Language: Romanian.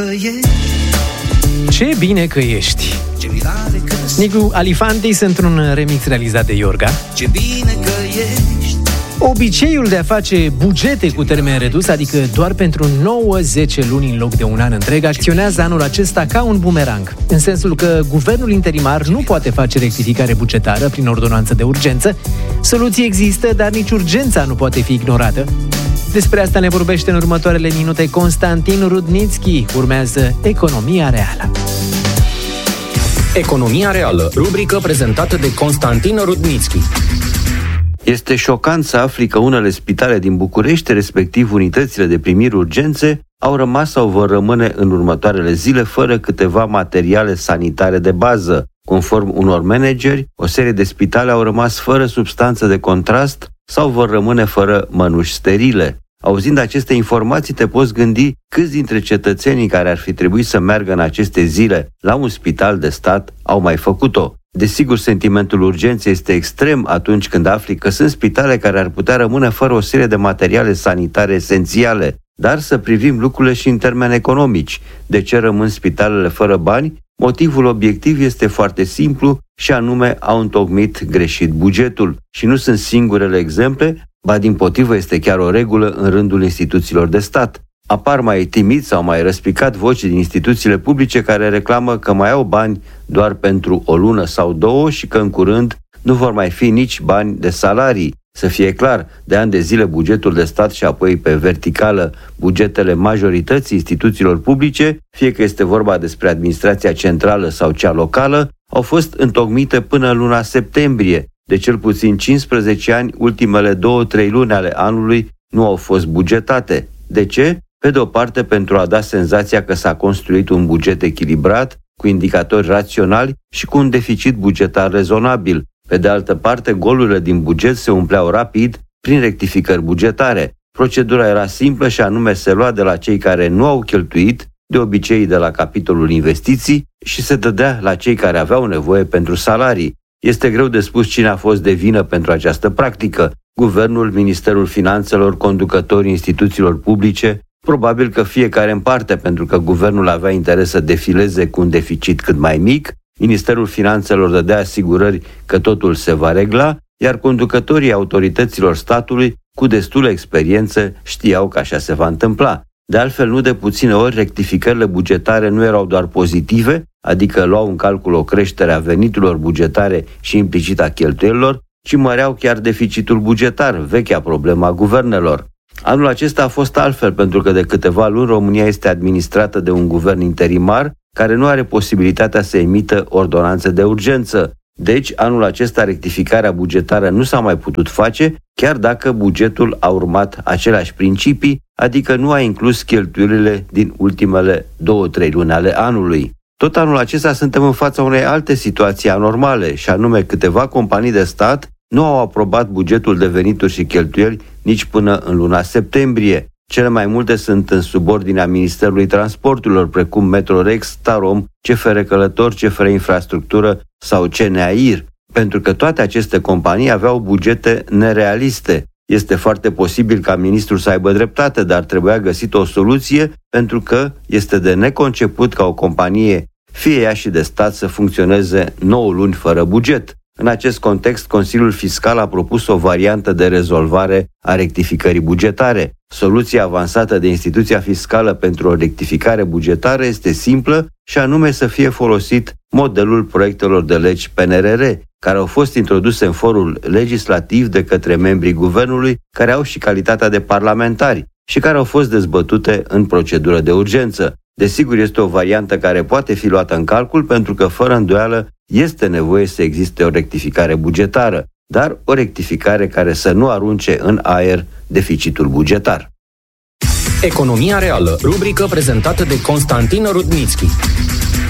Ce bine că ești! Nicu Alifantis într-un remix realizat de Iorga. Ce bine că ești! Obiceiul de a face bugete cu termen redus, adică doar pentru 9-10 luni în loc de un an întreg, acționează anul acesta ca un bumerang, în sensul că guvernul interimar nu poate face rectificare bugetară prin ordonanță de urgență. Soluții există, dar nici urgența nu poate fi ignorată. Despre asta ne vorbește în următoarele minute Constantin Rudnitschi. Urmează Economia Reală. Economia Reală, rubrică prezentată de Constantin Rudnitschi. Este șocant să afli că unele spitale din București, respectiv unitățile de primiri urgențe, au rămas sau vor rămâne în următoarele zile fără câteva materiale sanitare de bază. Conform unor manageri, o serie de spitale au rămas fără substanță de contrast sau vor rămâne fără mănuși sterile. Auzind aceste informații, te poți gândi câți dintre cetățenii care ar fi trebuit să meargă în aceste zile la un spital de stat au mai făcut-o. Desigur, sentimentul urgenței este extrem atunci când afli că sunt spitale care ar putea rămâne fără o serie de materiale sanitare esențiale. Dar să privim lucrurile și în termeni economici. De ce rămân spitalele fără bani? Motivul obiectiv este foarte simplu și anume au întocmit greșit bugetul. Și nu sunt singurele exemple, ba dimpotrivă este chiar o regulă în rândul instituțiilor de stat. Apar mai timid sau mai răspicat voci din instituțiile publice care reclamă că mai au bani doar pentru o lună sau două și că în curând nu vor mai fi nici bani de salarii. Să fie clar, de ani de zile bugetul de stat și apoi pe verticală bugetele majorității instituțiilor publice, fie că este vorba despre administrația centrală sau cea locală, au fost întocmite până în luna septembrie. De cel puțin 15 ani, ultimele 2-3 luni ale anului nu au fost bugetate. De ce? Pe de o parte pentru a da senzația că s-a construit un buget echilibrat, cu indicatori raționali și cu un deficit bugetar rezonabil. Pe de altă parte, golurile din buget se umpleau rapid prin rectificări bugetare. Procedura era simplă și anume se lua de la cei care nu au cheltuit, de obicei de la capitolul investiții, și se dădea la cei care aveau nevoie pentru salarii. Este greu de spus cine a fost de vină pentru această practică. Guvernul, Ministerul Finanțelor, conducătorii instituțiilor publice, probabil că fiecare în parte, pentru că guvernul avea interes să defileze cu un deficit cât mai mic, Ministerul Finanțelor dădea asigurări că totul se va regla, iar conducătorii autorităților statului, cu destulă experiență, știau că așa se va întâmpla. De altfel, nu de puține ori, rectificările bugetare nu erau doar pozitive, adică luau în calcul o creștere a veniturilor bugetare și implicit a cheltuielilor, ci măreau chiar deficitul bugetar, vechea problemă a guvernelor. Anul acesta a fost altfel, pentru că de câteva luni România este administrată de un guvern interimar care nu are posibilitatea să emită ordonanțe de urgență. Deci, anul acesta rectificarea bugetară nu s-a mai putut face, chiar dacă bugetul a urmat aceleași principii, adică nu a inclus cheltuielile din ultimele 2-3 luni ale anului. Tot anul acesta suntem în fața unei alte situații anormale, și anume câteva companii de stat nu au aprobat bugetul de venituri și cheltuieli nici până în luna septembrie. Cele mai multe sunt în subordinea Ministerului Transporturilor, precum Metrorex, Tarom, CFR Călător, CFR Infrastructură sau CNAIR, pentru că toate aceste companii aveau bugete nerealiste. Este foarte posibil ca ministrul să aibă dreptate, dar trebuia găsit o soluție, pentru că este de neconceput ca o companie, fie ea și de stat, să funcționeze 9 luni fără buget. În acest context, Consiliul Fiscal a propus o variantă de rezolvare a rectificării bugetare. Soluția avansată de instituția fiscală pentru o rectificare bugetară este simplă și anume să fie folosit modelul proiectelor de legi PNRR, care au fost introduse în forul legislativ de către membrii guvernului, care au și calitatea de parlamentari și care au fost dezbătute în procedură de urgență. Desigur, este o variantă care poate fi luată în calcul pentru că, fără îndoială, este nevoie să existe o rectificare bugetară, dar o rectificare care să nu arunce în aer deficitul bugetar. Economia Reală, rubrică prezentată de Constantin Rudnitschi.